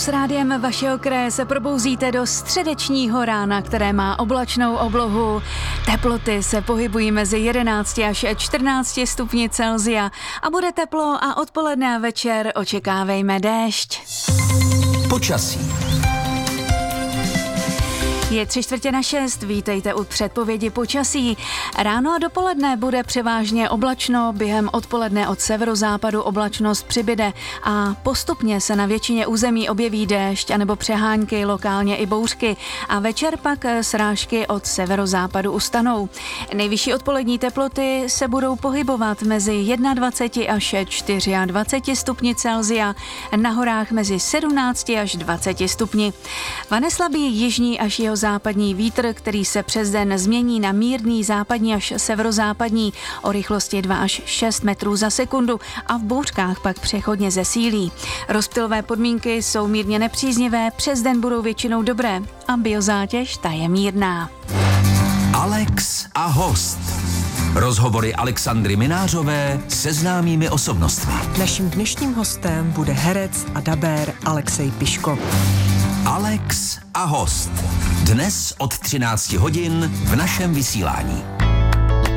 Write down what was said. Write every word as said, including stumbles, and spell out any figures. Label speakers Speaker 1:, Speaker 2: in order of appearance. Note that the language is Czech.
Speaker 1: S rádiem vašeho kraje se probouzíte do středečního rána, které má oblačnou oblohu. Teploty se pohybují mezi jedenácti až čtrnácti stupni Celsia a bude teplo a odpoledne a večer očekávejme déšť.
Speaker 2: Počasí.
Speaker 1: Je tři čtvrtě na šest, vítejte u předpovědi počasí. Ráno a dopoledne bude převážně oblačno, během odpoledne od severozápadu oblačnost přibyde a postupně se na většině území objeví déšť anebo přehánky, lokálně i bouřky a večer pak srážky od severozápadu ustanou. Nejvyšší odpolední teploty se budou pohybovat mezi dvaceti jedním až dvaceti čtyřmi stupni Celsia, na horách mezi sedmnácti až dvaceti stupni. Vane slabý jižní až jeho západní vítr, který se přes den změní na mírný západní až severozápadní o rychlosti dva až šest metrů za sekundu a v bouřkách pak přechodně zesílí. Rozptylové podmínky jsou mírně nepříznivé, přes den budou většinou dobré a biozátěž ta je mírná.
Speaker 2: Alex a host. Rozhovory Alexandry Minářové se známými osobnostmi.
Speaker 3: Naším dnešním hostem bude herec a dabér Alexej Piško.
Speaker 2: Alex a host. Dnes od třinácti hodin v našem vysílání.